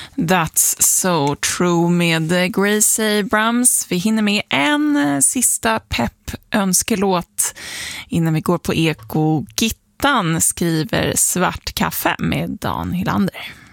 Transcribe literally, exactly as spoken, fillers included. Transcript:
That's so true med Grace Abrams. Vi hinner med en sista pepp önskelåt innan vi går på Eko. Gittan skriver Svart kaffe med Dan Hylander.